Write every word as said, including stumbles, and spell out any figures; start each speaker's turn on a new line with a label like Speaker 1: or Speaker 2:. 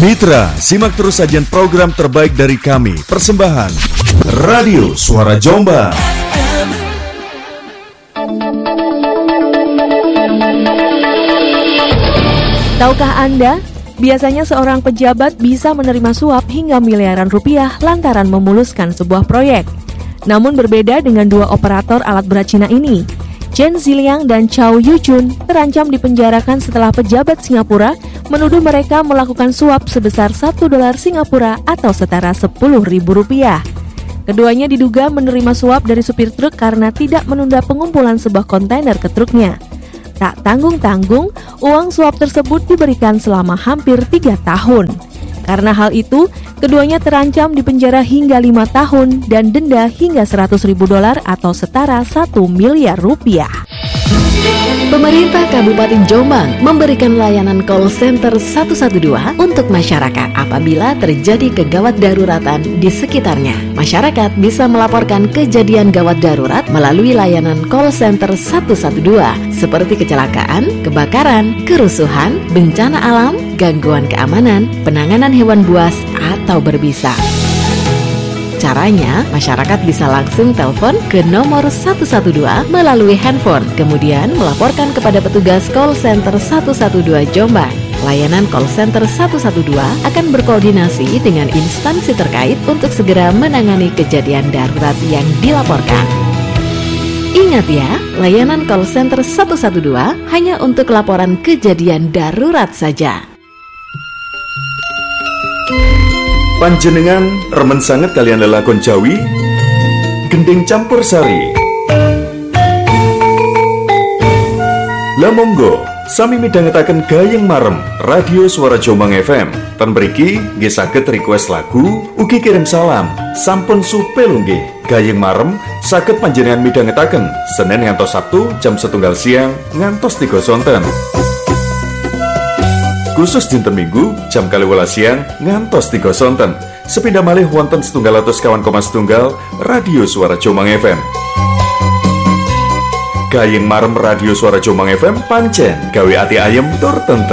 Speaker 1: Mitra, simak terus sajian program terbaik dari kami. Persembahan Radio Suara Jombang.
Speaker 2: Tahukah Anda, biasanya seorang pejabat bisa menerima suap hingga miliaran rupiah lantaran memuluskan sebuah proyek. Namun berbeda dengan dua operator alat berat Cina ini. Chen Ziliang dan Chow Yu-chun terancam dipenjarakan setelah pejabat Singapura menuduh mereka melakukan suap sebesar satu dolar Singapura atau setara sepuluh ribu rupiah. Keduanya diduga menerima suap dari supir truk karena tidak menunda pengumpulan sebuah kontainer ke truknya. Tak tanggung-tanggung, uang suap tersebut diberikan selama hampir tiga tahun. Karena hal itu, keduanya terancam dipenjara hingga lima tahun dan denda hingga seratus ribu dolar atau setara satu miliar rupiah.
Speaker 3: Pemerintah Kabupaten Jombang memberikan layanan call center satu satu dua untuk masyarakat apabila terjadi kegawat daruratan di sekitarnya. Masyarakat bisa melaporkan kejadian gawat darurat melalui layanan call center satu satu dua seperti kecelakaan, kebakaran, kerusuhan, bencana alam, gangguan keamanan, penanganan hewan buas, atau berbisa. Caranya, masyarakat bisa langsung telepon ke nomor satu satu dua melalui handphone, kemudian melaporkan kepada petugas call center satu satu dua Jombang. Layanan call center satu satu dua akan berkoordinasi dengan instansi terkait untuk segera menangani kejadian darurat yang dilaporkan. Ingat ya, layanan call center satu satu dua hanya untuk laporan kejadian darurat saja.
Speaker 1: Panjenengan remen sanget kalian lelakon Jawi gending campur sari. Lah monggo sami midhangetaken gayeng marem Radio Suara Jombang F M. Ten mriki nggih saged request lagu, ugi kirim salam. Sampun supe lho nggih. Gayeng marem saged panjenengan midhangetaken Senin ngantos Sabtu jam setunggal siang ngantos tiga sonten. Khusus dinten Minggu jam kaliwelas siang ngantos tiga sonten. Sepindah malih wonten setunggal atus kawan koma setunggal Radio Suara Jombang F M. Gayeng marem Radio Suara Jombang F M pancen gawe ati ayem tur tentrem.